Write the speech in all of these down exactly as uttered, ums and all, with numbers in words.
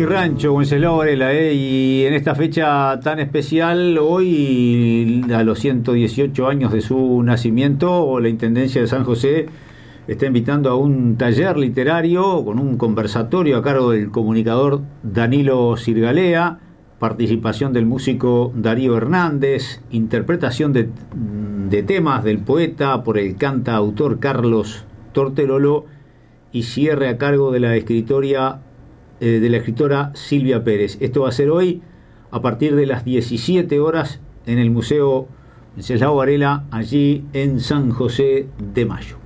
mi rancho, Wenceslao Varela, ¿eh? Y en esta fecha tan especial, hoy, a los ciento dieciocho años de su nacimiento, la Intendencia de San José está invitando a un taller literario con un conversatorio a cargo del comunicador Danilo Sirgalea, participación del músico Darío Hernández, interpretación de, de temas del poeta por el cantautor Carlos Tortelolo y cierre a cargo de la escritoria eh, de la escritora Silvia Pérez. Esto va a ser hoy a partir de las diecisiete horas en el Museo Wenceslao Varela, allí en San José de Mayo.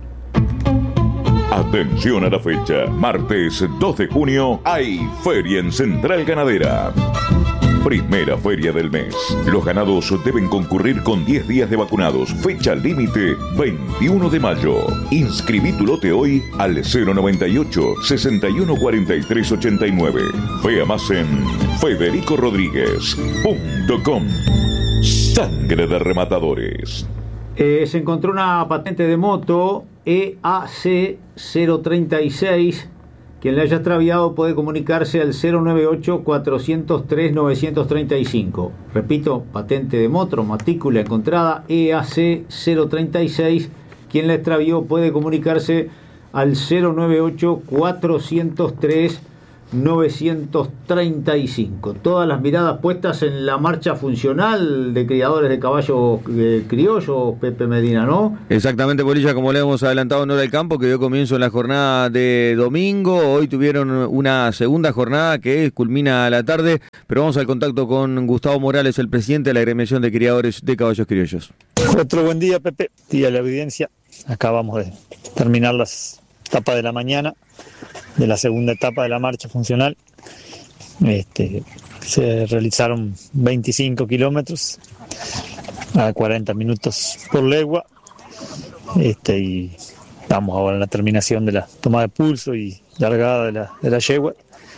Atención a la fecha, martes dos de junio hay feria en Central Ganadera. Primera feria del mes. Los ganados deben concurrir con diez días de vacunados. Fecha límite veintiuno de mayo. Inscribí tu lote hoy al cero noventa y ocho, sesenta y uno cuarenta y tres ochenta y nueve. Vea más en federico rodríguez punto com. Sangre de rematadores. Eh, se encontró una patente de moto E A C cero treinta y seis. Quien la haya extraviado puede comunicarse al cero noventa y ocho, cuatrocientos tres, novecientos treinta y cinco. Repito, patente de moto, matrícula encontrada E A C cero treinta y seis. Quien la extravió puede comunicarse al cero noventa y ocho, cuatrocientos tres, novecientos treinta y cinco. Todas las miradas puestas en la marcha funcional de criadores de caballos eh, criollos, Pepe Medina, ¿no? Exactamente, Polilla, como le hemos adelantado en Hora del Campo, que dio comienzo en la jornada de domingo. Hoy tuvieron una segunda jornada que culmina a la tarde, pero vamos al contacto con Gustavo Morales, el presidente de la agremiación de criadores de caballos criollos. Otro buen día, Pepe, día de la evidencia. Acabamos de terminar las etapas de la mañana de la segunda etapa de la marcha funcional. Este, se realizaron veinticinco kilómetros a cuarenta minutos por legua, este, y estamos ahora en la terminación de la toma de pulso y largada de la, de la yegua,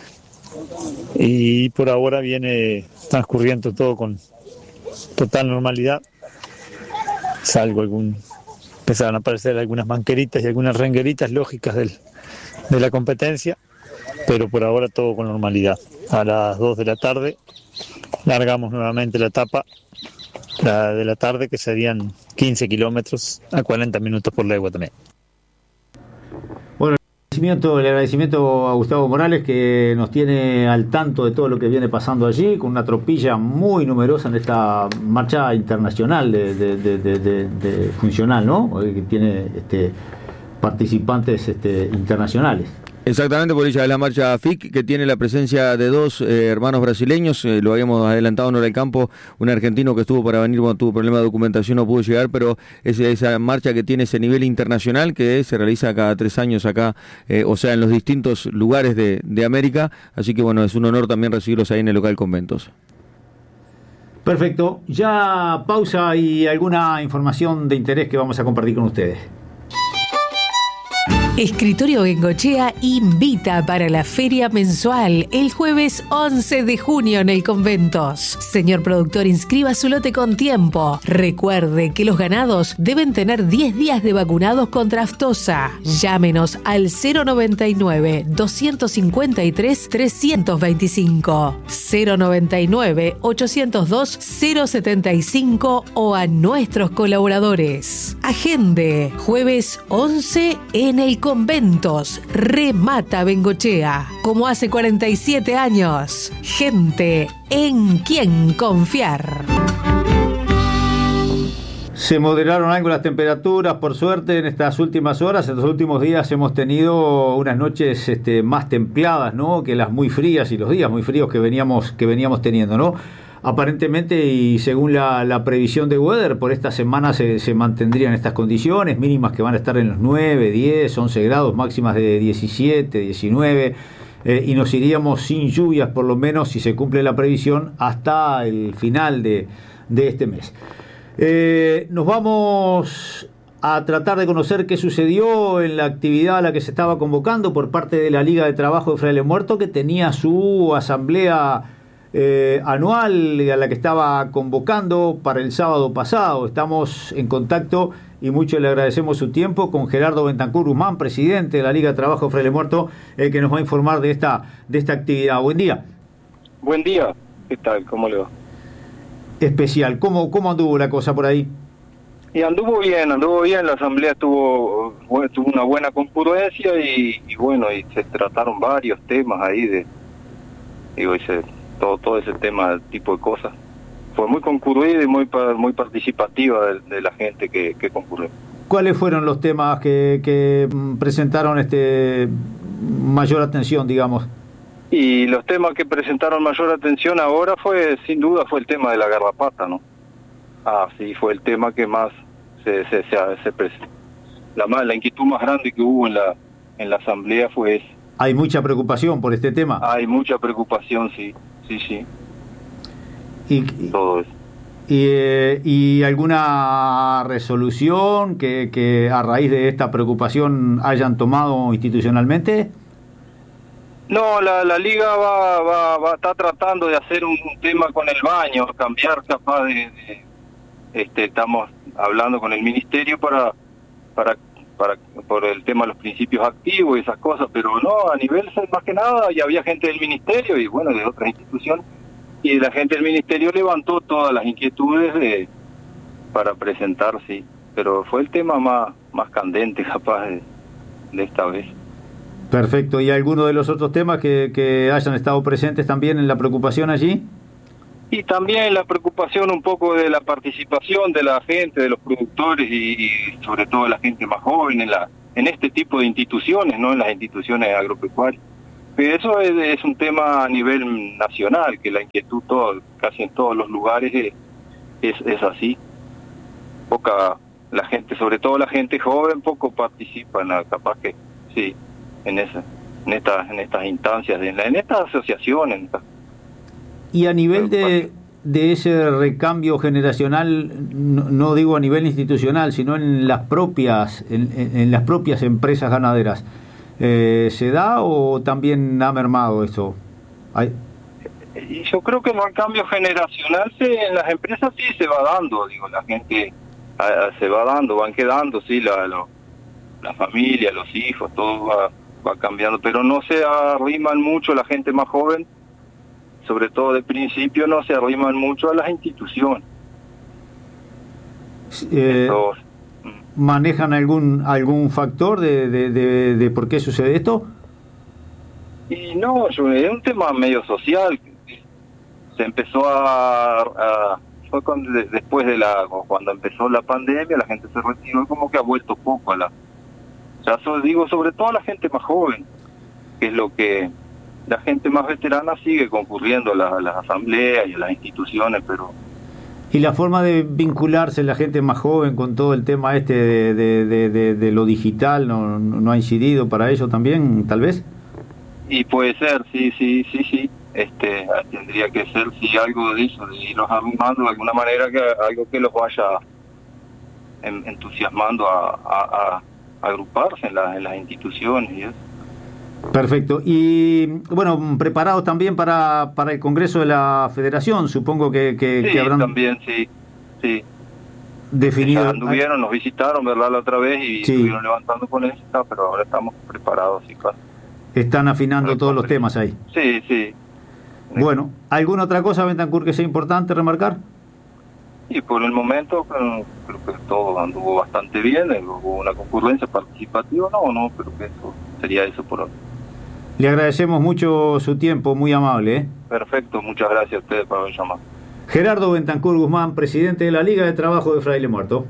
y por ahora viene transcurriendo todo con total normalidad, salvo algún empezaron a aparecer algunas manqueritas y algunas rengueritas lógicas del de la competencia, pero por ahora todo con normalidad. A las dos de la tarde largamos nuevamente la etapa la de la tarde, que serían quince kilómetros a cuarenta minutos por legua también. Bueno, el agradecimiento, el agradecimiento a Gustavo Morales, que nos tiene al tanto de todo lo que viene pasando allí, con una tropilla muy numerosa en esta marcha internacional de, de, de, de, de, de funcional, ¿no? Que tiene este participantes este, internacionales. Exactamente, por ella es la marcha F I C, que tiene la presencia de dos eh, hermanos brasileños. Eh, lo habíamos adelantado en Hora del Campo, un argentino que estuvo para venir cuando tuvo problema de documentación, no pudo llegar, pero es esa marcha que tiene ese nivel internacional que se realiza cada tres años acá, eh, o sea, en los distintos lugares de, de América. Así que bueno, es un honor también recibirlos ahí en el local Conventos. Perfecto, ya pausa y alguna información de interés que vamos a compartir con ustedes. Escritorio Bengochea invita para la feria mensual el jueves once de junio en el Conventos. Señor productor, inscriba su lote con tiempo. Recuerde que los ganados deben tener diez días de vacunados contra aftosa. Llámenos al cero noventa y nueve, doscientos cincuenta y tres, trescientos veinticinco, cero noventa y nueve, ochocientos dos, cero setenta y cinco o a nuestros colaboradores. Agende, jueves once en el Conventos. Remata Bengochea, como hace cuarenta y siete años. Gente en quien confiar. Se moderaron algo las temperaturas, por suerte, en estas últimas horas. En los últimos días hemos tenido unas noches este, más templadas, ¿no?, que las muy frías y los días muy fríos que veníamos, que veníamos teniendo, ¿no? Aparentemente, y según la, la previsión de Weather, por esta semana se, se mantendrían estas condiciones mínimas que van a estar en los nueve, diez, once grados, máximas de diecisiete, diecinueve, eh, y nos iríamos sin lluvias, por lo menos si se cumple la previsión, hasta el final de, de este mes. Eh, nos vamos a tratar de conocer qué sucedió en la actividad a la que se estaba convocando por parte de la Liga de Trabajo de Fraile Muerto, que tenía su asamblea Eh, anual a la que estaba convocando para el sábado pasado. Estamos en contacto y mucho le agradecemos su tiempo con Gerardo Bentancur Guzmán, presidente de la Liga de Trabajo Fraile Muerto, eh, que nos va a informar de esta, de esta actividad. Buen día. Buen día, ¿qué tal? ¿Cómo le va? Especial, ¿cómo, cómo anduvo la cosa por ahí? Y anduvo bien, anduvo bien, la asamblea tuvo, tuvo una buena concurrencia y, y bueno, y se trataron varios temas ahí de, digo, ese, todo, todo ese tema, tipo de cosas. Fue muy concurrida y muy muy participativa de, de la gente que, que concurrió. ¿Cuáles fueron los temas que, que presentaron este mayor atención, digamos? Y los temas que presentaron mayor atención ahora fue, sin duda, fue el tema de la garrapata, ¿no? Ah, sí, fue el tema que más se, se, se, se presentó. La, más, la inquietud más grande que hubo en la en la asamblea fue esa. ¿Hay mucha preocupación por este tema? Hay mucha preocupación, sí, sí, sí. Y, todo eso. Y, eh, ¿Y alguna resolución que, que a raíz de esta preocupación hayan tomado institucionalmente? No, la, la liga va, va, va está tratando de hacer un, un tema con el baño, cambiar capaz de, de este estamos hablando con el ministerio para para para por el tema de los principios activos y esas cosas, pero no, a nivel más que nada, ya había gente del ministerio y bueno, de otras instituciones, y la gente del ministerio levantó todas las inquietudes de para presentar, sí, pero fue el tema más más candente capaz de, de esta vez. Perfecto. ¿Y alguno de los otros temas que, que hayan estado presentes también en la preocupación allí? Y también la preocupación un poco de la participación de la gente, de los productores y, y sobre todo de la gente más joven en la en este tipo de instituciones, no en las instituciones agropecuarias. Pero eso es, es un tema a nivel nacional, que la inquietud todo, casi en todos los lugares es, es, es así. Poca la gente, sobre todo la gente joven, poco participa en la, capaz que sí. en esa, en estas en estas instancias, en, en estas asociaciones. En estas... Y a nivel de, de ese recambio generacional, no, no digo a nivel institucional, sino en las propias en, en las propias empresas ganaderas, eh, ¿se da o también ha mermado eso? ¿Hay? Y yo creo que el recambio generacional se, en las empresas sí se va dando, digo, la gente a, a, se va dando, van quedando, sí, la, la, la familia, los hijos, todo va va cambiando, pero no se arriman mucho la gente más joven, sobre todo de principio no se arriman mucho a las instituciones. Eh, Entonces, ¿manejan algún algún factor de, de, de, de por qué sucede esto? Y no, yo, es un tema medio social. Se empezó a, a fue cuando, después de la cuando empezó la pandemia, la gente se retiró y como que ha vuelto poco a la ya so, digo sobre todo la gente más joven, que es lo que la gente más veterana sigue concurriendo a, la, a las asambleas y a las instituciones, pero y la forma de vincularse la gente más joven con todo el tema este de, de, de, de, de lo digital no, no ha incidido para ello también, tal vez. Y puede ser, sí, sí, sí, sí. Este, tendría que ser sí algo de eso, de irlos armando de alguna manera, que algo que los vaya en, entusiasmando a, a, a agruparse en, la, en las instituciones y eso. Perfecto. Y bueno, preparados también para, para el Congreso de la Federación, supongo que, que, sí, que habrán... también, sí, sí. Definido. Ya anduvieron, nos visitaron, ¿verdad?, la otra vez y sí. estuvieron levantando con eso, pero ahora estamos preparados, sí, claro. Están afinando todos los temas ahí. Sí, sí. Bueno, ¿alguna otra cosa, Bentancur, que sea importante remarcar? Y por el momento creo, creo que todo anduvo bastante bien, hubo una concurrencia participativa, no, no, creo que eso sería eso por hoy. Le agradecemos mucho su tiempo, muy amable. ¿eh? Perfecto, muchas gracias a ustedes por haber llamado. Gerardo Bentancur Guzmán, presidente de la Liga de Trabajo de Fraile Muerto.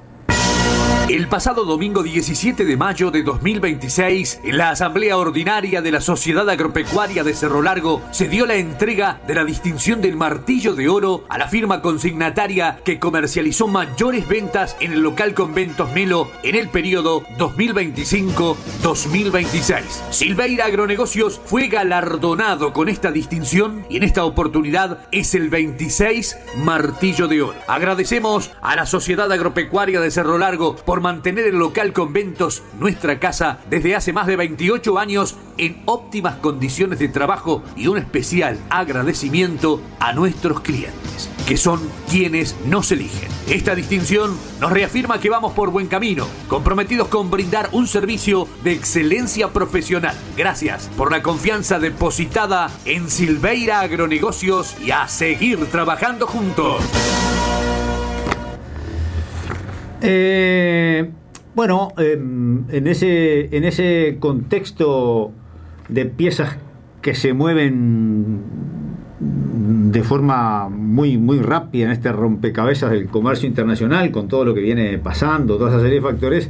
El pasado domingo diecisiete de mayo de dos mil veintiséis, en la Asamblea Ordinaria de la Sociedad Agropecuaria de Cerro Largo, se dio la entrega de la distinción del Martillo de Oro a la firma consignataria que comercializó mayores ventas en el local Conventos Melo en el periodo dos mil veinticinco a dos mil veintiséis. Silveira Agronegocios fue galardonado con esta distinción y en esta oportunidad es el veintiséis Martillo de Oro. Agradecemos a la Sociedad Agropecuaria de Cerro Largo por por mantener el local Conventos, nuestra casa, desde hace más de veintiocho años en óptimas condiciones de trabajo, y un especial agradecimiento a nuestros clientes, que son quienes nos eligen. Esta distinción nos reafirma que vamos por buen camino, comprometidos con brindar un servicio de excelencia profesional. Gracias por la confianza depositada en Silveira Agronegocios y a seguir trabajando juntos. Eh, bueno, eh, en ese, en ese contexto de piezas que se mueven de forma muy, muy rápida en este rompecabezas del comercio internacional, con todo lo que viene pasando, toda esa serie de factores,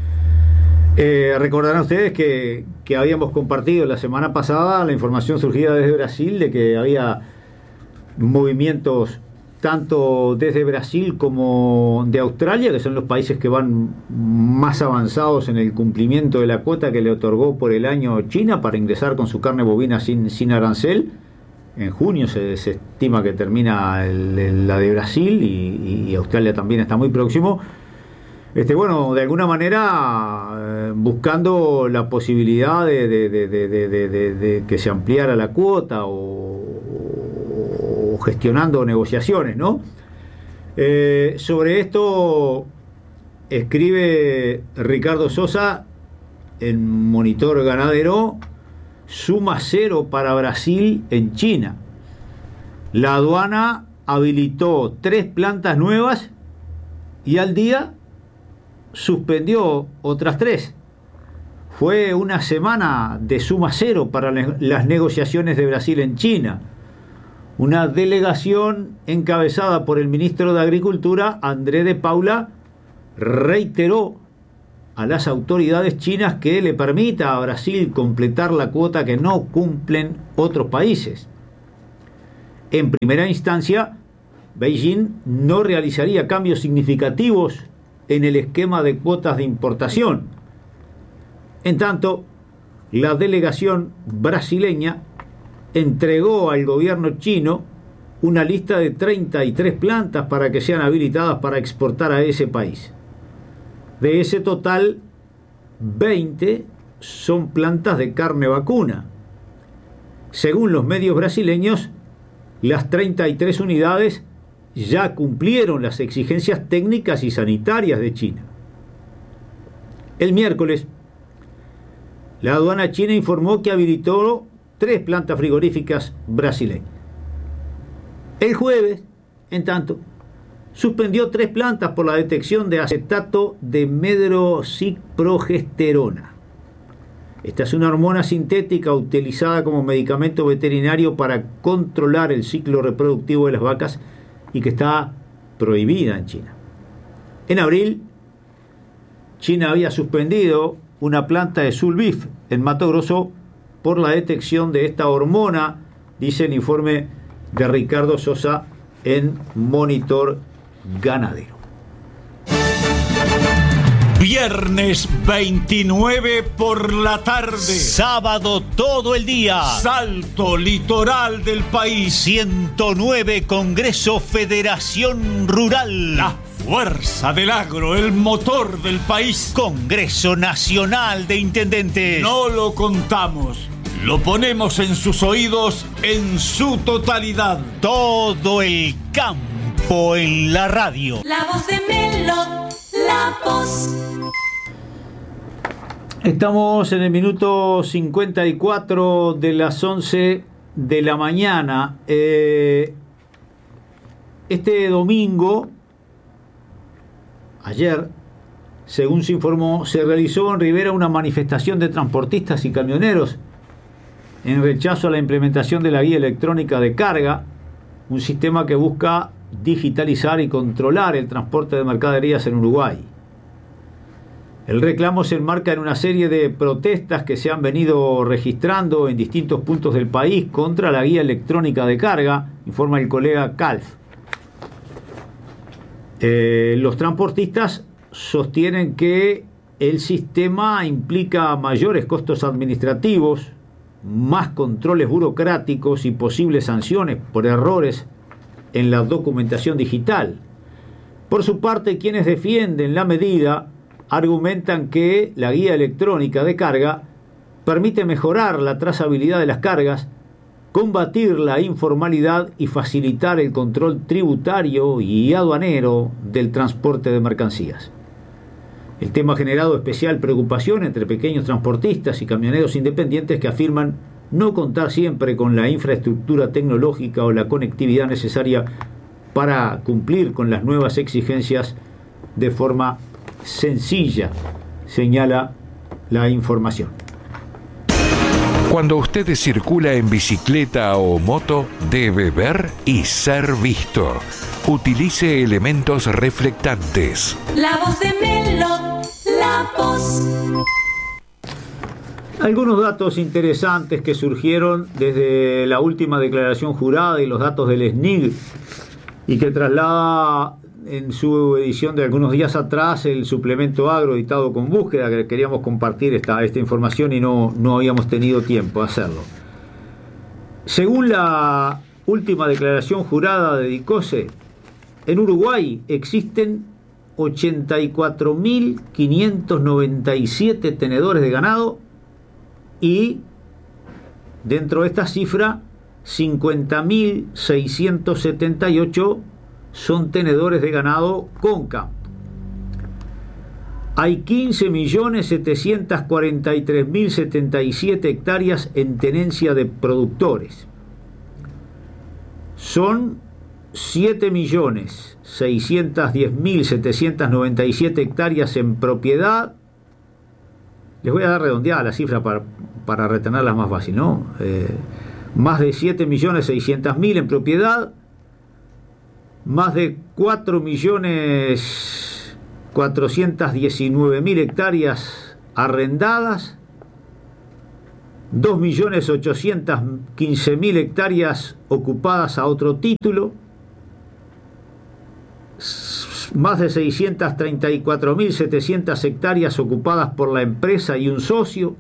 eh, recordarán ustedes que, que habíamos compartido la semana pasada la información surgida desde Brasil de que había movimientos tanto desde Brasil como de Australia, que son los países que van más avanzados en el cumplimiento de la cuota que le otorgó por el año China para ingresar con su carne bovina sin, sin arancel. En junio se, se estima que termina el, el, la de Brasil, y, y Australia también está muy próximo. Este, bueno, de alguna manera eh, buscando la posibilidad de, de, de, de, de, de, de, de que se ampliara la cuota o gestionando negociaciones, ¿no? Eh, sobre esto escribe Ricardo Sosa en Monitor Ganadero: suma cero para Brasil en China. La aduana habilitó tres plantas nuevas y al día suspendió otras tres. Fue una semana de suma cero para las negociaciones de Brasil en China. Una delegación encabezada por el ministro de Agricultura, André de Paula, reiteró a las autoridades chinas que le permita a Brasil completar la cuota que no cumplen otros países. En primera instancia, Beijing no realizaría cambios significativos en el esquema de cuotas de importación. En tanto, la delegación brasileña entregó al gobierno chino una lista de treinta y tres plantas para que sean habilitadas para exportar a ese país. De ese total, veinte son plantas de carne vacuna. Según los medios brasileños, las treinta y tres unidades ya cumplieron las exigencias técnicas y sanitarias de China. El miércoles, la aduana china informó que habilitó tres plantas frigoríficas brasileñas. El jueves, en tanto, suspendió tres plantas por la detección de acetato de medroxyprogesterona. Esta es una hormona sintética utilizada como medicamento veterinario para controlar el ciclo reproductivo de las vacas y que está prohibida en China. En abril, China había suspendido una planta de Sulbif en Mato Grosso por la detección de esta hormona, dice el informe de Ricardo Sosa en Monitor Ganadero. Viernes veintinueve por la tarde. Sábado todo el día. Salto litoral del país. ciento nueve Congreso Federación Rural. La fuerza del agro, el motor del país. Congreso Nacional de Intendentes. No lo contamos, lo ponemos en sus oídos en su totalidad. Todo el campo en la radio. La voz de Melo, la voz. Estamos en el minuto cincuenta y cuatro de las once de la mañana. Eh, este domingo, ayer, según se informó, se realizó en Rivera una manifestación de transportistas y camioneros en rechazo a la implementación de la guía electrónica de carga, un sistema que busca digitalizar y controlar el transporte de mercaderías en Uruguay. El reclamo se enmarca en una serie de protestas que se han venido registrando en distintos puntos del país contra la guía electrónica de carga, informa el colega Calf. Eh, los transportistas sostienen que el sistema implica mayores costos administrativos, más controles burocráticos y posibles sanciones por errores en la documentación digital. Por su parte, quienes defienden la medida argumentan que la guía electrónica de carga permite mejorar la trazabilidad de las cargas, combatir la informalidad y facilitar el control tributario y aduanero del transporte de mercancías. El tema ha generado especial preocupación entre pequeños transportistas y camioneros independientes que afirman no contar siempre con la infraestructura tecnológica o la conectividad necesaria para cumplir con las nuevas exigencias de forma sencilla, señala la información. Cuando usted circula en bicicleta o moto, debe ver y ser visto. Utilice elementos reflectantes. La voz de Melo, la voz. Algunos datos interesantes que surgieron desde la última declaración jurada y los datos del S N I G y que traslada en su edición de algunos días atrás el suplemento agro editado con búsqueda, que queríamos compartir esta, esta información y no, no habíamos tenido tiempo de hacerlo. Según la última declaración jurada de DICOSE, en Uruguay existen ochenta y cuatro mil quinientos noventa y siete tenedores de ganado y dentro de esta cifra cincuenta mil seiscientos setenta y ocho son tenedores de ganado con campo. Hay quince millones setecientos cuarenta y tres mil setenta y siete hectáreas en tenencia de productores. Son siete millones seiscientos diez mil setecientos noventa y siete hectáreas en propiedad. Les voy a dar redondeada la cifra para, para retenerla más fácil, ¿no? Eh, más de siete millones seiscientos mil en propiedad, más de cuatro millones cuatrocientos diecinueve mil hectáreas arrendadas, dos millones ochocientos quince mil hectáreas ocupadas a otro título, más de seiscientos treinta y cuatro mil setecientas hectáreas ocupadas por la empresa y un socio,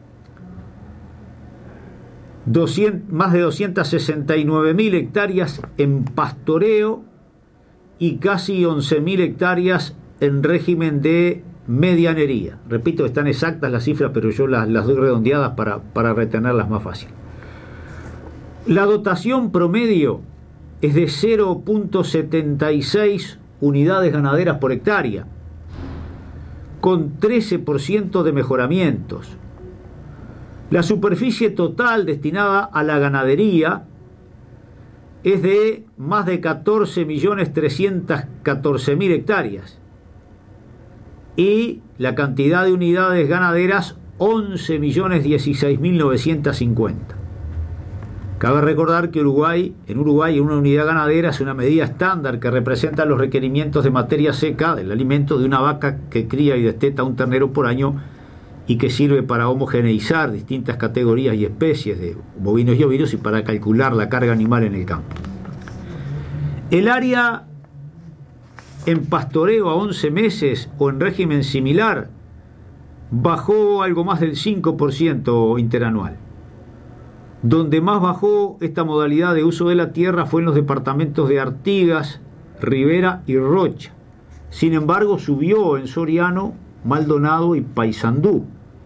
doscientos, más de doscientas sesenta y nueve mil hectáreas en pastoreo y casi once mil hectáreas en régimen de medianería. Repito, están exactas las cifras, pero yo las, las doy redondeadas para, para retenerlas más fácil. La dotación promedio es de cero punto setenta y seis unidades ganaderas por hectárea, con trece por ciento de mejoramientos. La superficie total destinada a la ganadería es de más de catorce millones trescientos catorce mil hectáreas y la cantidad de unidades ganaderas once millones dieciséis mil novecientos cincuenta. Cabe recordar que Uruguay, en Uruguay una unidad ganadera es una medida estándar que representa los requerimientos de materia seca del alimento de una vaca que cría y desteta un ternero por año y que sirve para homogeneizar distintas categorías y especies de bovinos y ovinos y para calcular la carga animal en el campo. El área en pastoreo a once meses o en régimen similar bajó algo más del cinco por ciento interanual. Donde más bajó esta modalidad de uso de la tierra fue en los departamentos de Artigas, Rivera y Rocha. Sin embargo, subió en Soriano, Maldonado y Paysandú.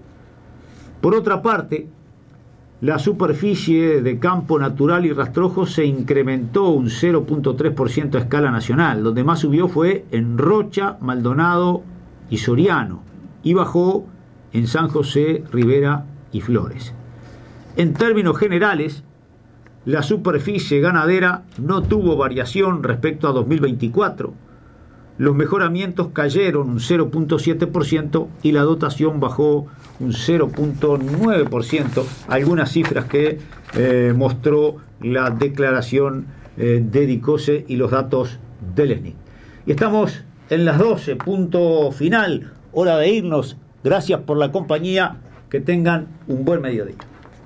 Por otra parte, la superficie de campo natural y rastrojo se incrementó un cero punto tres por ciento a escala nacional. Donde más subió fue en Rocha, Maldonado y Soriano, y bajó en San José, Rivera y Flores. En términos generales, la superficie ganadera no tuvo variación respecto a dos mil veinticuatro. Los mejoramientos cayeron un cero punto siete por ciento y la dotación bajó un cero punto nueve por ciento, algunas cifras que eh, mostró la declaración eh, de DICOSE y los datos del S N I C. Y estamos en las doce, punto final, hora de irnos. Gracias por la compañía, que tengan un buen mediodía.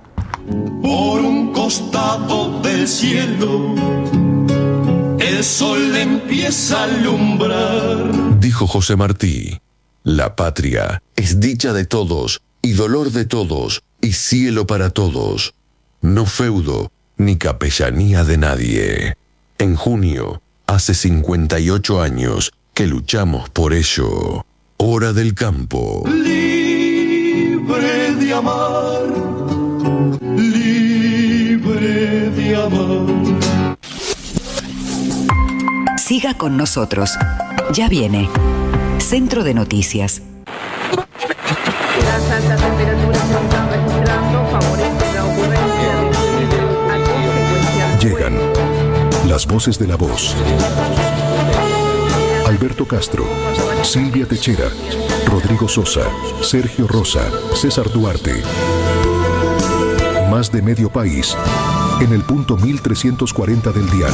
Por un costado del cielo, el sol empieza a alumbrar. Dijo José Martí: la patria es dicha de todos y dolor de todos y cielo para todos, no feudo ni capellanía de nadie. En junio, hace cincuenta y ocho años que luchamos por ello. Hora del Campo. Libre de amar, libre de amar. Siga con nosotros. Ya viene Centro de Noticias. Las altas temperaturas se están registrando favorecen la ocurrencia de incendios a consecuencia. Llegan las voces de la voz. Alberto Castro, Silvia Techera, Rodrigo Sosa, Sergio Rosa, César Duarte. Más de medio país en el punto mil trescientos cuarenta del dial.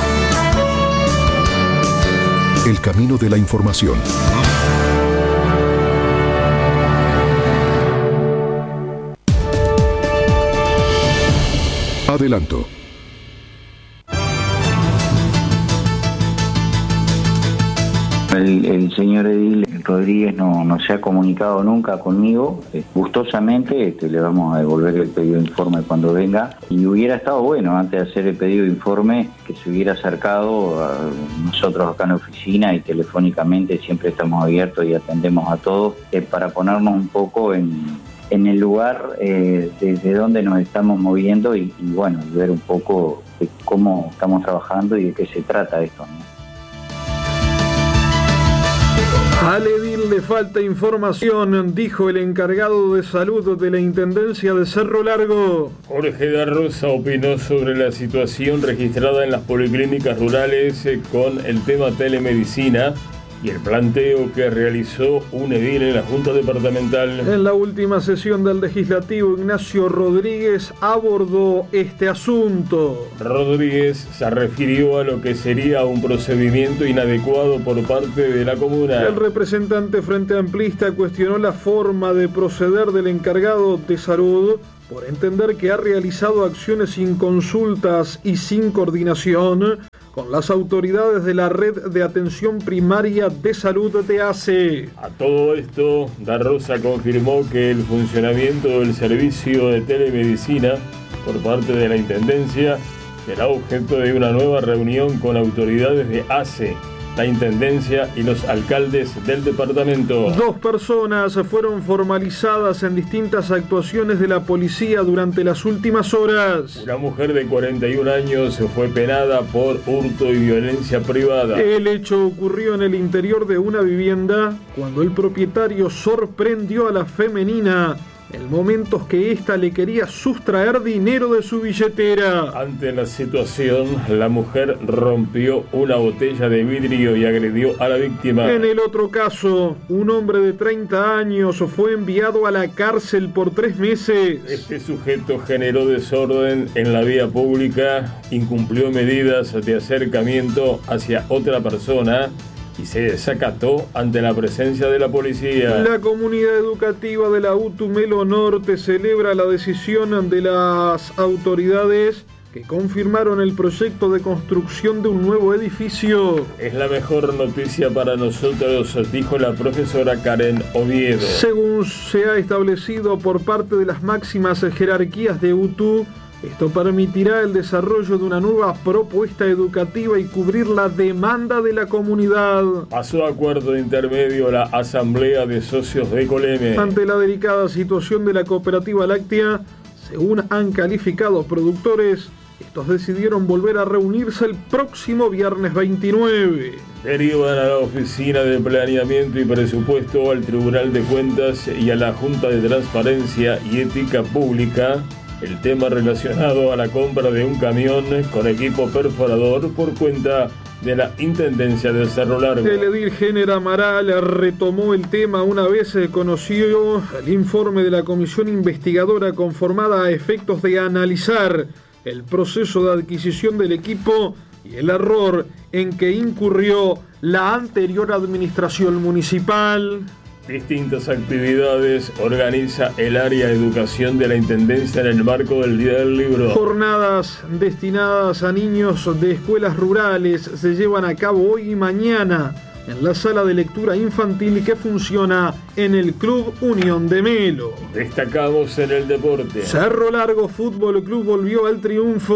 El camino de la información. Adelanto. El, el señor Edil Rodríguez no, no se ha comunicado nunca conmigo. Eh, gustosamente este, le vamos a devolver el pedido de informe cuando venga. Y hubiera estado bueno, antes de hacer el pedido de informe, que se hubiera acercado a nosotros acá en la oficina y telefónicamente siempre estamos abiertos y atendemos a todos, eh, para ponernos un poco en, en el lugar eh, desde donde nos estamos moviendo y, y bueno, ver un poco de cómo estamos trabajando y de qué se trata esto, ¿no? Al edil le falta información, dijo el encargado de salud de la Intendencia de Cerro Largo. Jorge da Rosa opinó sobre la situación registrada en las policlínicas rurales con el tema telemedicina y el planteo que realizó un edil en la Junta Departamental. En la última sesión del Legislativo, Ignacio Rodríguez abordó este asunto. Rodríguez se refirió a lo que sería un procedimiento inadecuado por parte de la comuna. El representante Frente Amplista cuestionó la forma de proceder del encargado de salud por entender que ha realizado acciones sin consultas y sin coordinación con las autoridades de la Red de Atención Primaria de Salud de A C E. A todo esto, Da Rosa confirmó que el funcionamiento del servicio de telemedicina por parte de la Intendencia será objeto de una nueva reunión con autoridades de A C E, la Intendencia y los alcaldes del departamento. Dos personas fueron formalizadas en distintas actuaciones de la policía durante las últimas horas. Una mujer de cuarenta y un años fue penada por hurto y violencia privada. El hecho ocurrió en el interior de una vivienda cuando el propietario sorprendió a la femenina en momentos que ésta le quería sustraer dinero de su billetera. Ante la situación, la mujer rompió una botella de vidrio y agredió a la víctima. En el otro caso, un hombre de treinta años fue enviado a la cárcel por tres meses. Este sujeto generó desorden en la vía pública, incumplió medidas de acercamiento hacia otra persona y se desacató ante la presencia de la policía. La comunidad educativa de la UTU Melo Norte celebra la decisión de las autoridades que confirmaron el proyecto de construcción de un nuevo edificio. Es la mejor noticia para nosotros, dijo la profesora Karen Oviedo. Según se ha establecido por parte de las máximas jerarquías de UTU, esto permitirá el desarrollo de una nueva propuesta educativa y cubrir la demanda de la comunidad. Pasó a acuerdo intermedio la Asamblea de Socios de Coleme. Ante la delicada situación de la cooperativa láctea, según han calificado productores, estos decidieron volver a reunirse el próximo viernes veintinueve. Derivan a la Oficina de Planeamiento y Presupuesto, al Tribunal de Cuentas y a la Junta de Transparencia y Ética Pública el tema relacionado a la compra de un camión con equipo perforador por cuenta de la Intendencia de Cerro Largo. El edil Géner Amaral retomó el tema una vez conoció el informe de la comisión investigadora conformada a efectos de analizar el proceso de adquisición del equipo y el error en que incurrió la anterior administración municipal. Distintas actividades organiza el área de educación de la Intendencia en el marco del Día del Libro. Jornadas destinadas a niños de escuelas rurales se llevan a cabo hoy y mañana en la sala de lectura infantil que funciona en el Club Unión de Melo. Destacamos en el deporte. Cerro Largo Fútbol Club volvió al triunfo.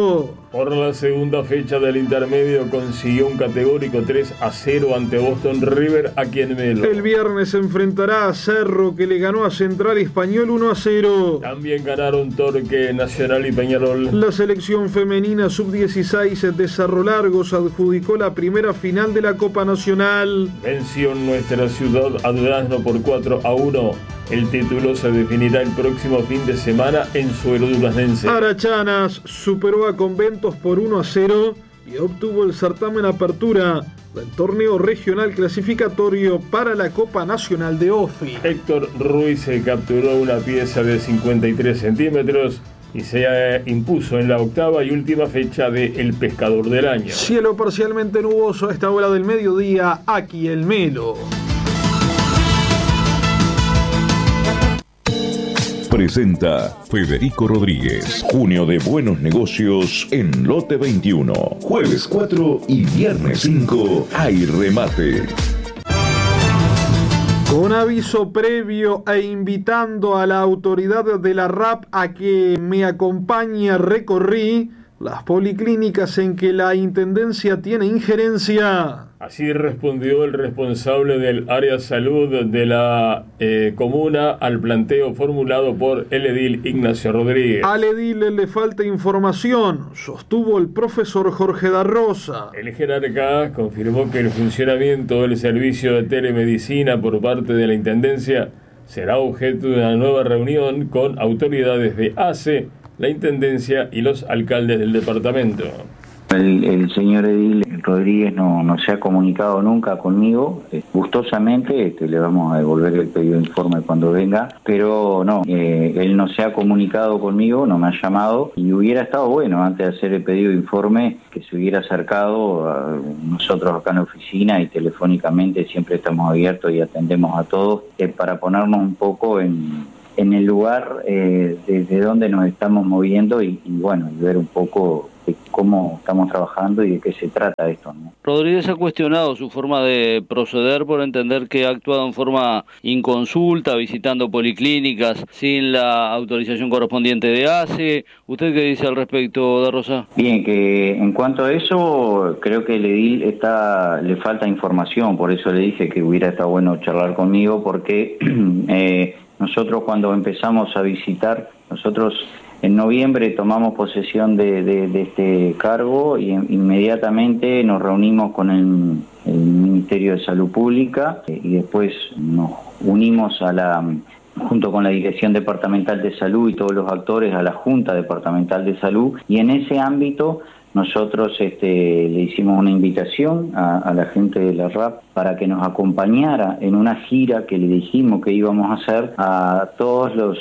Por la segunda fecha del intermedio consiguió un categórico tres a cero ante Boston River aquí en Melo. El viernes se enfrentará a Cerro, que le ganó a Central Español uno a cero. También ganaron Torque, Nacional y Peñarol. La selección femenina sub dieciséis de Cerro Largo se adjudicó la primera final de la Copa Nacional. Venció en nuestra ciudad a Durazno por cuatro a uno. El título se definirá el próximo fin de semana en suelo duraznense. Arachanas superó a Conventos por uno a cero y obtuvo el certamen apertura del torneo regional clasificatorio para la Copa Nacional de Ofi. Héctor Ruiz se capturó una pieza de cincuenta y tres centímetros y se impuso en la octava y última fecha de El Pescador del Año. Cielo parcialmente nuboso a esta hora del mediodía, aquí el Melo. Presenta Federico Rodríguez. Junio de buenos negocios en Lote veintiuno. Jueves cuatro y viernes cinco hay remate. Con aviso previo e invitando a la autoridad de la R A P a que me acompañe, recorrí las policlínicas en que la Intendencia tiene injerencia. Así respondió el responsable del área salud de la eh, comuna al planteo formulado por el edil Ignacio Rodríguez. Al edil le falta información, sostuvo el profesor Jorge da Rosa. El jerarca confirmó que el funcionamiento del servicio de telemedicina por parte de la Intendencia será objeto de una nueva reunión con autoridades de A C E, la Intendencia y los alcaldes del departamento. El, el señor edil Rodríguez no, no se ha comunicado nunca conmigo. Eh, gustosamente este, le vamos a devolver el pedido de informe cuando venga, pero no, eh, él no se ha comunicado conmigo, no me ha llamado, y hubiera estado bueno antes de hacer el pedido de informe que se hubiera acercado a nosotros acá en la oficina, y telefónicamente siempre estamos abiertos y atendemos a todos, eh, para ponernos un poco en, en el lugar eh, desde donde nos estamos moviendo y, y bueno, y ver un poco de cómo estamos trabajando y de qué se trata esto, ¿no? Rodríguez ha cuestionado su forma de proceder por entender que ha actuado en forma inconsulta, visitando policlínicas sin la autorización correspondiente de A C E. ¿Usted qué dice al respecto, da Rosa? Bien, que en cuanto a eso, creo que el edil está, le falta información, por eso le dije que hubiera estado bueno charlar conmigo, porque eh, nosotros cuando empezamos a visitar, nosotros en noviembre tomamos posesión de, de, de este cargo y inmediatamente nos reunimos con el, el Ministerio de Salud Pública y después nos unimos a la, junto con la Dirección Departamental de Salud y todos los actores, a la Junta Departamental de Salud, y en ese ámbito nosotros este, le hicimos una invitación a, a la gente de la R A P para que nos acompañara en una gira que le dijimos que íbamos a hacer a todos los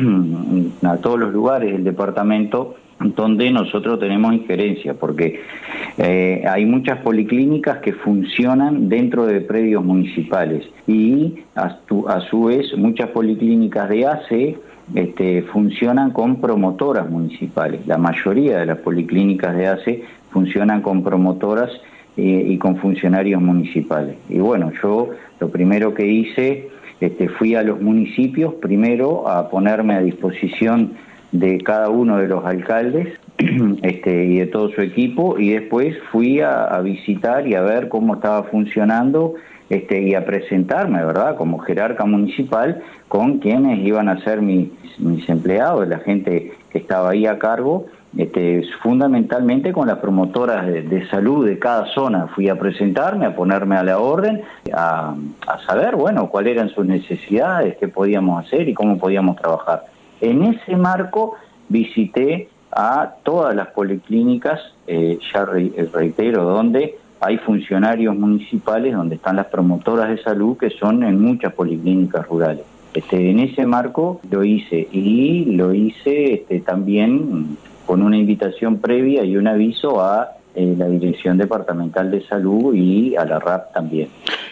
a todos los lugares del departamento donde nosotros tenemos injerencia, porque eh, hay muchas policlínicas que funcionan dentro de predios municipales y a, tu, a su vez muchas policlínicas de A C E Este, funcionan con promotoras municipales. La mayoría de las policlínicas de A C E funcionan con promotoras eh, y con funcionarios municipales. Y bueno, yo lo primero que hice, este, fui a los municipios primero a ponerme a disposición de cada uno de los alcaldes este, y de todo su equipo, y después fui a, a visitar y a ver cómo estaba funcionando este, y a presentarme, ¿verdad?, como jerarca municipal con quienes iban a ser mis, mis empleados, la gente que estaba ahí a cargo, este, fundamentalmente con las promotoras de, de salud de cada zona. Fui a presentarme, a ponerme a la orden, a, a saber, bueno, cuáles eran sus necesidades, qué podíamos hacer y cómo podíamos trabajar. En ese marco visité a todas las policlínicas, eh, ya re, reitero, donde hay funcionarios municipales, donde están las promotoras de salud, que son en muchas policlínicas rurales. Este, en ese marco lo hice, y lo hice este, también con una invitación previa y un aviso a eh, la Dirección Departamental de Salud y a la R A P también.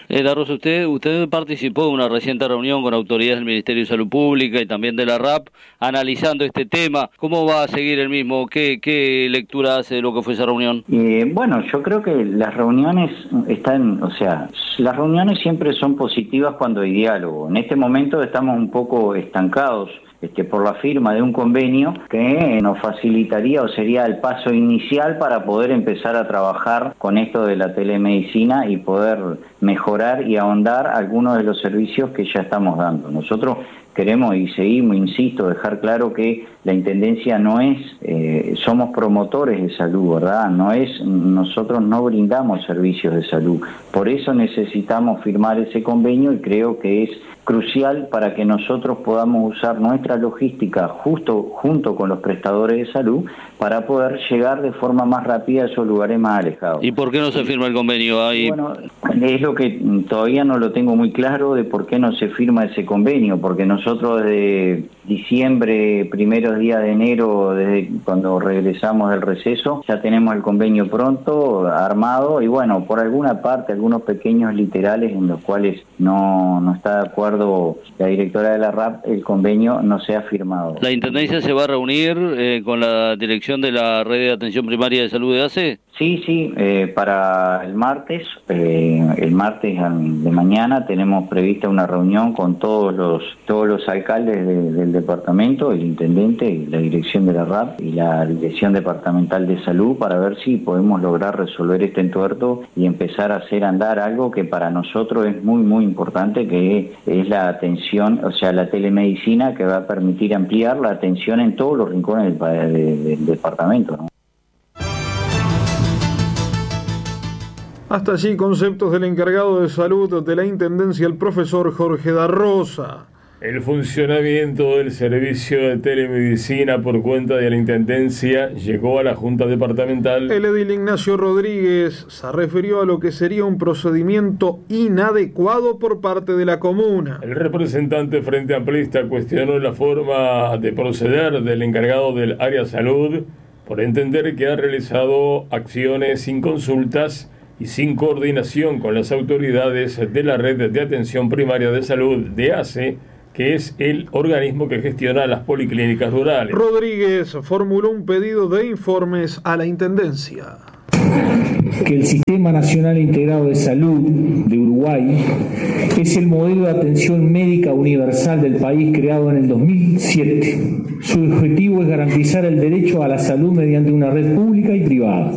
Eh, La Rosa, usted, usted participó de una reciente reunión con autoridades del Ministerio de Salud Pública y también de la R A P analizando este tema. ¿Cómo va a seguir el mismo? ¿Qué, qué lectura hace de lo que fue esa reunión? Eh, bueno, yo creo que las reuniones están, o sea, las reuniones siempre son positivas cuando hay diálogo. En este momento estamos un poco estancados Este, por la firma de un convenio que nos facilitaría o sería el paso inicial para poder empezar a trabajar con esto de la telemedicina y poder mejorar y ahondar algunos de los servicios que ya estamos dando. Nosotros queremos y seguimos, insisto, dejar claro que la Intendencia no es, eh, somos promotores de salud, ¿verdad? No es, nosotros no brindamos servicios de salud. Por eso necesitamos firmar ese convenio y creo que es crucial para que nosotros podamos usar nuestra logística justo junto con los prestadores de salud para poder llegar de forma más rápida a esos lugares más alejados. ¿Y por qué no se firma el convenio ahí? Bueno, es lo que todavía no lo tengo muy claro de por qué no se firma ese convenio, porque nosotros desde diciembre, primeros días de enero, desde cuando regresamos del receso, ya tenemos el convenio pronto, armado, y bueno, por alguna parte, algunos pequeños literales en los cuales no, no está de acuerdo la directora de la R A P, el convenio no se ha firmado. ¿La Intendencia se va a reunir eh, con la dirección de la Red de Atención Primaria de Salud de A C E? Sí, sí, eh, para el martes, eh, el martes de mañana tenemos prevista una reunión con todos los todos los alcaldes de, del departamento, el intendente, la dirección de la R A P y la Dirección Departamental de Salud para ver si podemos lograr resolver este entuerto y empezar a hacer andar algo que para nosotros es muy, muy importante, que es la atención, o sea, la telemedicina, que va a permitir ampliar la atención en todos los rincones del, del, del departamento, ¿no? Hasta allí conceptos del encargado de salud de la Intendencia, el profesor Jorge da Rosa. El funcionamiento del servicio de telemedicina por cuenta de la Intendencia llegó a la Junta Departamental. El edil Ignacio Rodríguez se refirió a lo que sería un procedimiento inadecuado por parte de la comuna. El representante Frente Amplista cuestionó la forma de proceder del encargado del área salud por entender que ha realizado acciones sin consultas y sin coordinación con las autoridades de la Red de Atención Primaria de Salud de A C E, que es el organismo que gestiona las policlínicas rurales. Rodríguez formuló un pedido de informes a la Intendencia. Que el Sistema Nacional Integrado de Salud de Uruguay es el modelo de atención médica universal del país creado en el dos mil siete. Su objetivo es garantizar el derecho a la salud mediante una red pública y privada.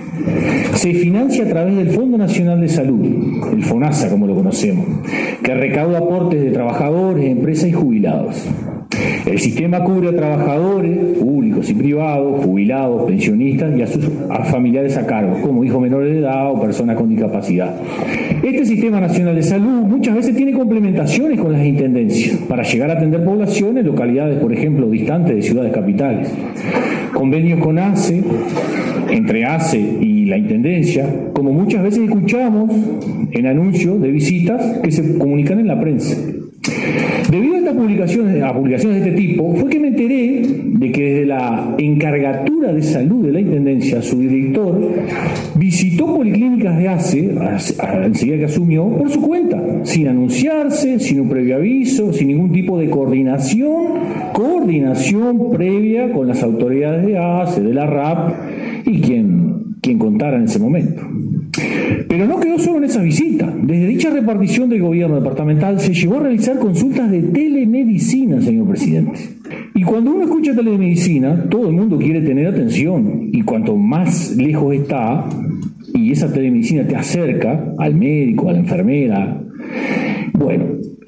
Se financia a través del Fondo Nacional de Salud, el FONASA como lo conocemos, que recauda aportes de trabajadores, empresas y jubilados. El sistema cubre a trabajadores públicos y privados, jubilados, pensionistas y a sus a familiares a cargo, como hijos menores de edad o personas con discapacidad. Este Sistema Nacional de Salud muchas veces tiene complementaciones con las intendencias para llegar a atender poblaciones en localidades, por ejemplo, distantes de ciudades capitales. Convenios con A C E, entre A C E y la Intendencia, como muchas veces escuchamos en anuncios de visitas que se comunican en la prensa. Debido a estas publicaciones, a publicaciones de este tipo, fue que me enteré de que desde la encargatura de salud de la Intendencia, su director visitó policlínicas de A C E, enseguida que asumió, por su cuenta, sin anunciarse, sin un previo aviso, sin ningún tipo de coordinación, coordinación previa con las autoridades de A C E, de la R A P y quien, quien contara en ese momento. Pero no quedó solo en esa visita. Desde dicha repartición del gobierno departamental se llegó a realizar consultas de telemedicina, señor presidente. Y cuando uno escucha telemedicina, todo el mundo quiere tener atención. Y cuanto más lejos está, y esa telemedicina te acerca al médico, a la enfermera, bueno,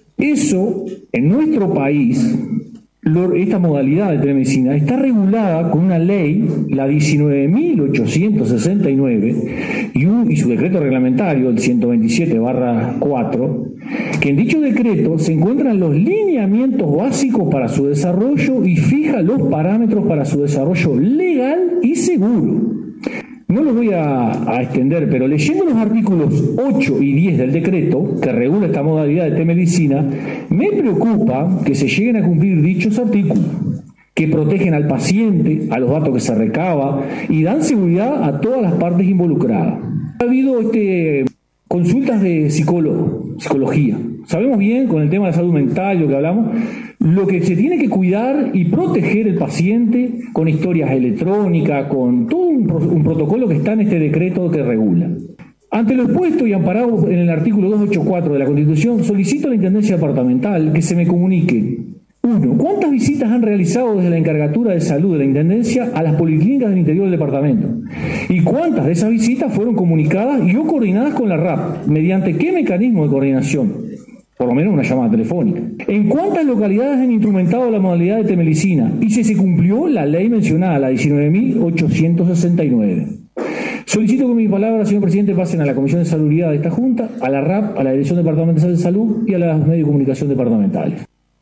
eso en nuestro país, esta modalidad de telemedicina está regulada con una ley, la diecinueve mil ochocientos sesenta y nueve, y, un, y su decreto reglamentario, el ciento veintisiete barra cuatro, que en dicho decreto se encuentran los lineamientos básicos para su desarrollo y fija los parámetros para su desarrollo legal y seguro. No los voy a, a extender, pero leyendo los artículos ocho y diez del decreto que regula esta modalidad de telemedicina, me preocupa que se lleguen a cumplir dichos artículos, que protegen al paciente, a los datos que se recaba y dan seguridad a todas las partes involucradas. Ha habido este consultas de psicólogo, psicología. Sabemos bien, con el tema de salud mental, lo que hablamos, lo que se tiene que cuidar y proteger el paciente con historias electrónicas, con todo un, un protocolo que está en este decreto que regula. Ante lo expuesto y amparado en el artículo doscientos ochenta y cuatro de la Constitución, solicito a la Intendencia Departamental que se me comunique: uno. ¿Cuántas visitas han realizado desde la Encargatura de Salud de la Intendencia a las policlínicas del interior del departamento? ¿Y cuántas de esas visitas fueron comunicadas y o coordinadas con la R A P? ¿Mediante qué mecanismo de coordinación? Por lo menos una llamada telefónica. ¿En cuántas localidades han instrumentado la modalidad de telemedicina? Y si se cumplió la ley mencionada, la diecinueve mil ochocientos sesenta y nueve. Solicito que mis palabras, señor presidente, pasen a la Comisión de Salubridad de esta Junta, a la R A P, a la Dirección Departamental de Salud y a los medios de comunicación departamentales.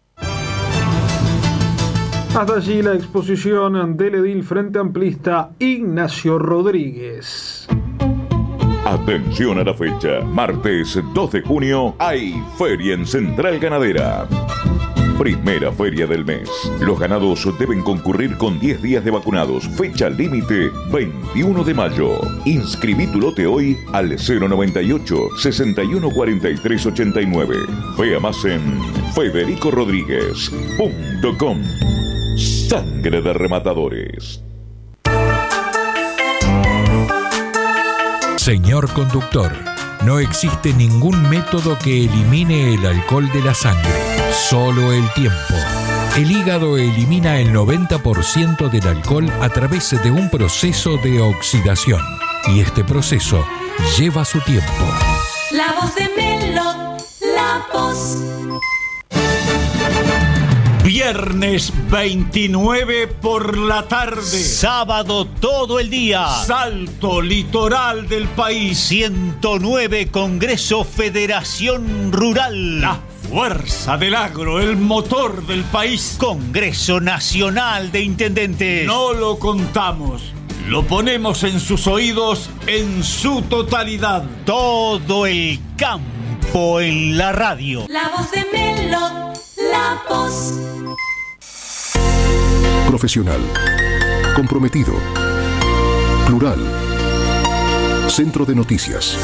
Hasta allí la exposición del edil Frente Amplista Ignacio Rodríguez. Atención a la fecha, martes dos de junio hay feria en Central Ganadera. Primera feria del mes. Los ganados deben concurrir con diez días de vacunados. Fecha límite veintiuno de mayo. Inscribí tu lote hoy al cero noventa y ocho, sesenta y uno cuarenta y tres ochenta y nueve. Vea más en federico rodríguez punto com. Sangre de rematadores. Señor conductor, no existe ningún método que elimine el alcohol de la sangre, solo el tiempo. El hígado elimina el noventa por ciento del alcohol a través de un proceso de oxidación, y este proceso lleva su tiempo. La voz de Melo, la voz. Viernes veintinueve por la tarde. Sábado todo el día. Salto litoral del país. ciento nueve Congreso Federación Rural. La fuerza del agro, el motor del país. Congreso Nacional de Intendentes. No lo contamos. Lo ponemos en sus oídos en su totalidad. Todo el campo en la radio. La voz de Melo, la voz. Profesional, comprometido, plural. Centro de Noticias.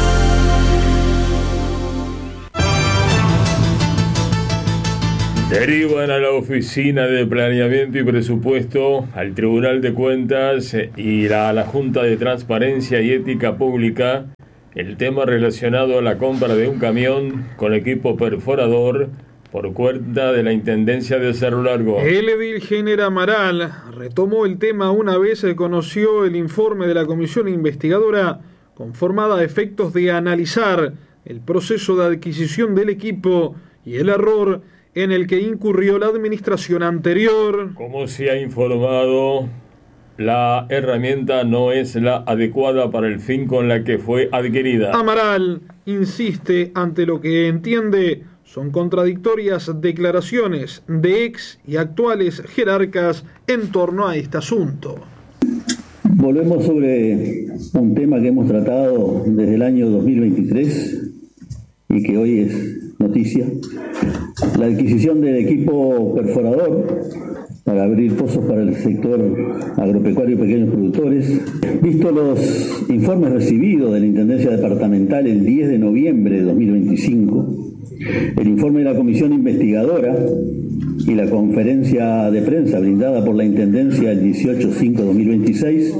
Derivan a la Oficina de Planeamiento y Presupuesto, al Tribunal de Cuentas y a la Junta de Transparencia y Ética Pública el tema relacionado a la compra de un camión con equipo perforador por cuenta de la Intendencia de Cerro Largo. El edil Géner Amaral retomó el tema una vez se conoció el informe de la comisión investigadora conformada a efectos de analizar el proceso de adquisición del equipo y el error en el que incurrió la administración anterior. Como se ha informado, la herramienta no es la adecuada para el fin con la que fue adquirida. Amaral insiste ante lo que entiende son contradictorias declaraciones de ex y actuales jerarcas en torno a este asunto. Volvemos sobre un tema que hemos tratado desde el año dos mil veintitrés y que hoy es noticia. La adquisición del equipo perforador para abrir pozos para el sector agropecuario y pequeños productores. Visto los informes recibidos de la Intendencia Departamental el diez de noviembre de dos mil veinticinco, el informe de la Comisión Investigadora y la conferencia de prensa brindada por la Intendencia el dieciocho de cinco de dos mil veintiséis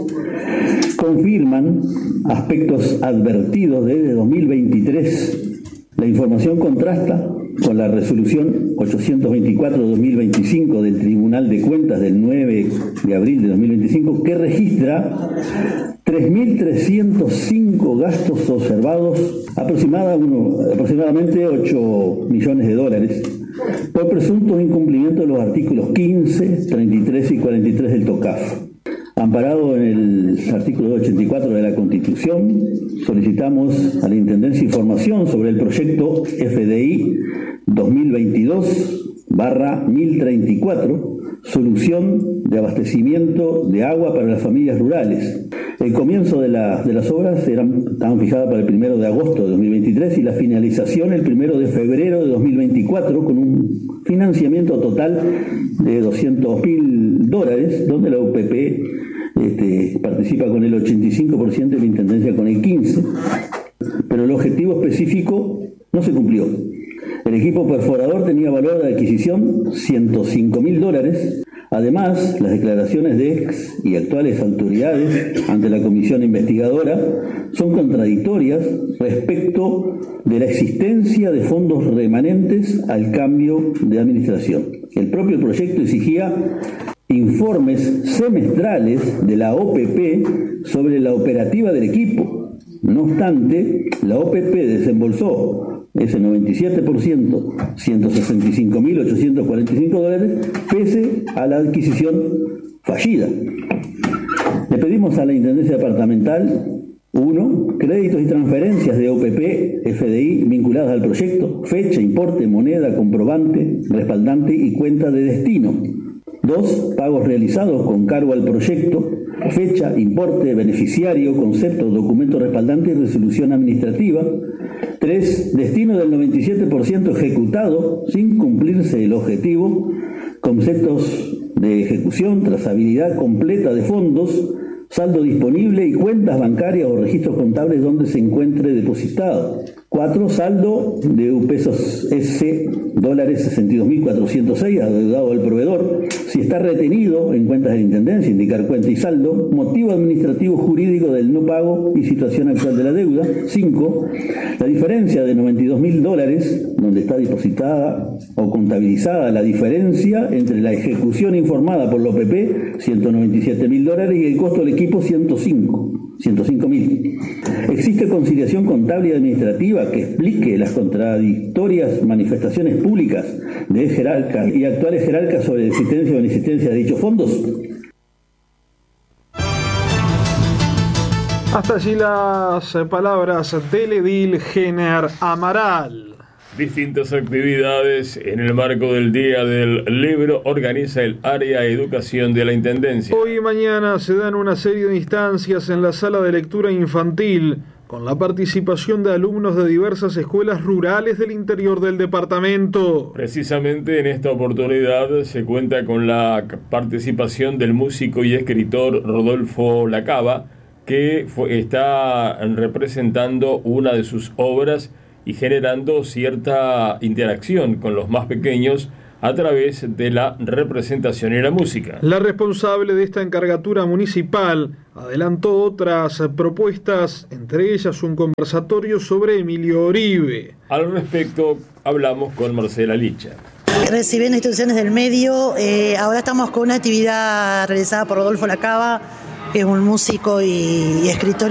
confirman aspectos advertidos desde dos mil veintitrés. La información contrasta con la resolución ochocientos veinticuatro de dos mil veinticinco del Tribunal de Cuentas del nueve de abril de dos mil veinticinco, que registra tres mil trescientos cinco gastos observados, aproximadamente ocho millones de dólares, por presuntos incumplimientos de los artículos quince, treinta y tres y cuarenta y tres del TOCAF. Amparado en el artículo ochenta y cuatro de la Constitución, solicitamos a la Intendencia información sobre el proyecto F D I dos mil veintidós barra mil treinta y cuatro, solución de abastecimiento de agua para las familias rurales. El comienzo de, la, de las obras eran, estaban fijadas para el primero de agosto de dos mil veintitrés y la finalización el primero de febrero de dos mil veinticuatro con un financiamiento total de doscientos mil dólares, donde la U P P Este, participa con el ochenta y cinco por ciento y la Intendencia con el quince por ciento. Pero pero el objetivo específico no se cumplió. El equipo perforador tenía valor de adquisición ciento cinco mil dólares. Además, las declaraciones de ex y actuales autoridades ante la comisión investigadora son contradictorias respecto de la existencia de fondos remanentes al cambio de administración. El propio proyecto exigía informes semestrales de la O P P sobre la operativa del equipo. No obstante, la O P P desembolsó ese noventa y siete por ciento, ciento sesenta y cinco mil ochocientos cuarenta y cinco dólares, pese a la adquisición fallida. Le pedimos a la Intendencia Departamental, uno, créditos y transferencias de O P P, F D I vinculadas al proyecto, fecha, importe, moneda, comprobante, respaldante y cuenta de destino. Dos, pagos realizados con cargo al proyecto, fecha, importe, beneficiario, concepto, documento respaldante y resolución administrativa. Tres, destino del noventa y siete por ciento ejecutado sin cumplirse el objetivo, conceptos de ejecución, trazabilidad completa de fondos, saldo disponible y cuentas bancarias o registros contables donde se encuentre depositado. Cuatro, saldo de pesos S, dólares sesenta y dos mil cuatrocientos seis, adeudado al proveedor. Si está retenido en cuentas de la Intendencia, indicar cuenta y saldo. Motivo administrativo jurídico del no pago y situación actual de la deuda. Cinco, la diferencia de noventa y dos mil dólares, donde está depositada o contabilizada la diferencia entre la ejecución informada por la O P P, ciento noventa y siete mil dólares, y el costo del equipo, ciento cinco mil. Existe conciliación contable y administrativa que explique las contradictorias manifestaciones públicas de jerarcas y actuales jerarcas sobre la existencia o inexistencia de dichos fondos. Hasta allí las palabras del edil Gener Amaral. Distintas actividades en el marco del Día del Libro organiza el área Educación de la Intendencia. Hoy y mañana se dan una serie de instancias en la sala de lectura infantil con la participación de alumnos de diversas escuelas rurales del interior del departamento. Precisamente en esta oportunidad se cuenta con la participación del músico y escritor Rodolfo Lacaba, que fue, está representando una de sus obras y generando cierta interacción con los más pequeños a través de la representación y la música. La responsable de esta encargatura municipal adelantó otras propuestas, entre ellas un conversatorio sobre Emilio Oribe. Al respecto hablamos con Marcela Licha. Recibiendo instrucciones del medio, eh, ahora estamos con una actividad realizada por Rodolfo Lacaba, que es un músico y, y escritor